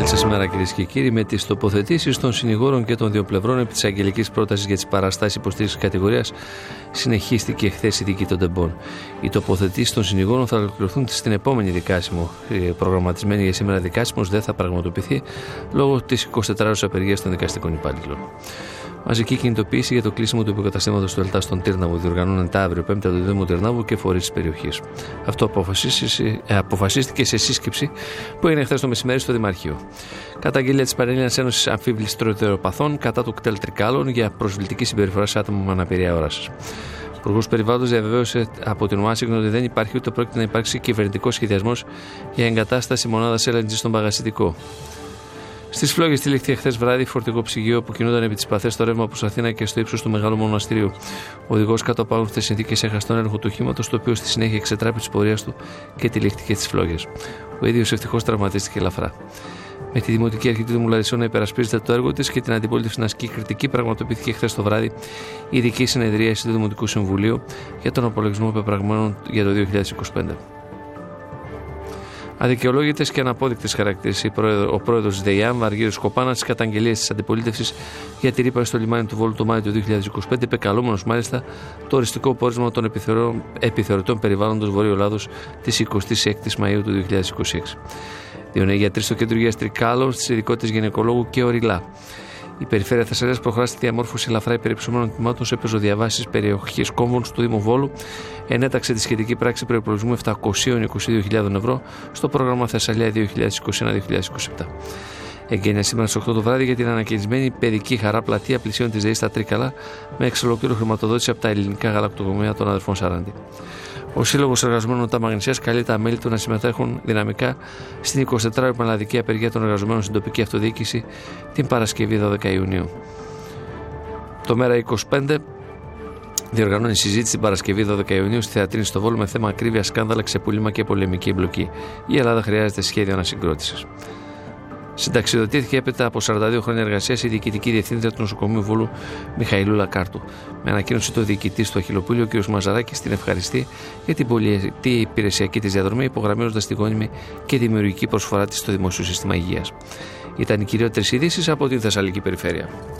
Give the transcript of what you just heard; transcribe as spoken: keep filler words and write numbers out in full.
Ξεκίνησα σήμερα, κυρίες και κύριοι, με τις τοποθετήσεις των συνηγόρων και των δύο πλευρών επί της αγγελικής πρότασης για τις παραστάσεις υποστήριξης κατηγορίας. Συνεχίστηκε χθες η δίκη των τεμπών. Οι τοποθετήσεις των συνηγόρων θα ολοκληρωθούν στην επόμενη δικάσιμο. Η προγραμματισμένη για σήμερα δικάσιμος δεν θα πραγματοποιηθεί λόγω της εικοσιτετράωρης απεργίας των δικαστικών υπαλλήλων. Μαζική κινητοποίηση για το κλείσιμο του υποκαταστήματος του ΕΛΤΑ στον Τύρναβο διοργανώνεται αύριο Πέμπτη από το Δήμο Τυρνάβου και φορείς της περιοχής. Αυτό αποφασίστηκε σε σύσκεψη που έγινε χθες το μεσημέρι στο Δημαρχείο. Καταγγελία της Πανελλήνιας Ένωσης Αμφίβολης Τροχτεροπαθών κατά του κτέλ Τρικάλων για προσβλητική συμπεριφορά σε άτομα με αναπηρία όρασης. Ο Υπουργός Περιβάλλοντος διαβεβαίωσε από την Ουάσιγκτον ότι δεν υπάρχει ούτε πρόκειται να υπάρξει κυβερνητικός σχεδιασμός για εγκατάσταση μονάδας ελ εν τζι στον Παγασιτικό. Στις Φλόγες τυλίχθηκε χθες βράδυ φορτηγό ψυγείο που κινούνταν επί της Παθές στο ρεύμα προς Αθήνα και στο ύψος του Μεγάλου Μοναστηρίου. Ο οδηγός κάτω από άγνωστες συνθήκες έχασε τον έλεγχο του οχήματος, το οποίο στη συνέχεια εξετράπη της πορείας του και τυλίχθηκε στις Φλόγες. Ο ίδιος ευτυχώς τραυματίστηκε ελαφρά. Με τη Δημοτική Αρχή του Δήμου Λαρισών να υπερασπίζεται το έργο της και την αντιπολίτευση να ασκεί κριτική, πραγματοποιήθηκε χθες το βράδυ η ειδική συνεδρίαση του Δημοτικού Συμβουλίου για τον απολογισμό πεπραγμένων για το δύο χιλιάδες είκοσι πέντε. Αδικαιολόγητες και αναπόδεικτες χαρακτήρισε ο πρόεδρος της ΔΕΙΑΜ, Βαργύρης Κοπάνας, στις καταγγελίες της αντιπολίτευσης για τη ρήπανση στο λιμάνι του Βόλου το Μάιο του δύο χιλιάδες είκοσι πέντε, επεκαλούμενος μάλιστα το οριστικό πόρισμα των επιθεωρητών περιβάλλοντος Βορείου Ελλάδος της εικοστής έκτης Μαΐου του δύο χιλιάδες είκοσι έξι. Δύο νέοι γιατροί στο κέντρο υγείας Τρικάλων, στις ειδικότητες γυναικολόγου και οριλά. Η Περιφέρεια Θεσσαλίας προχωρά στη διαμόρφωση ελαφρά υπερυψωμένων τμήματων σε πεζοδιαβάσεις περιοχής Κόμβων του Δήμου Βόλου. Ενέταξε τη σχετική πράξη προϋπολογισμού επτακόσιες είκοσι δύο χιλιάδες ευρώ στο πρόγραμμα Θεσσαλία δύο χιλιάδες είκοσι ένα δύο χιλιάδες είκοσι επτά. Εγγένεια σήμερα στις οκτώ το βράδυ για την ανακαινισμένη παιδική χαρά πλατεία πλησίων της ΔΕΗ στα Τρίκαλα με εξ ολοκλήρου χρηματοδότηση από τα ελληνικά γαλακτοκομεία των αδερφών Σαράντη. Ο Σύλλογος Εργαζομένων Νοτά Μαγνησίας καλεί τα μέλη του να συμμετέχουν δυναμικά στην εικοσιτετράωρη πανελλαδική απεργία των εργαζομένων στην τοπική αυτοδιοίκηση την Παρασκευή δώδεκα Ιουνίου. Το Μέρα είκοσι πέντε διοργανώνει συζήτηση την Παρασκευή δώδεκα Ιουνίου στη Θεατρίνη στο Βόλο με θέμα ακρίβεια, σκάνδαλα, ξεπούλημα και πολεμική εμπλοκή. Η Ελλάδα χρειάζεται σχέδιο ανασυγκρότησης. Συνταξιδοτήθηκε έπειτα από σαράντα δύο χρόνια εργασίας η διοικητική διευθύντρια του νοσοκομείου Βόλου Μιχαηλούλα Κάρτου. Με ανακοίνωση του διοικητή στο Αχιλλοπούλιο, ο κ. Μαζαράκης, την ευχαριστεί για την πολυετή υπηρεσιακή της διαδρομή, υπογραμμίζοντας τη γόνιμη και δημιουργική προσφορά της στο δημόσιο σύστημα υγείας. Ήταν οι κυριότερες ειδήσεις από την Θεσσαλική Περιφέρεια.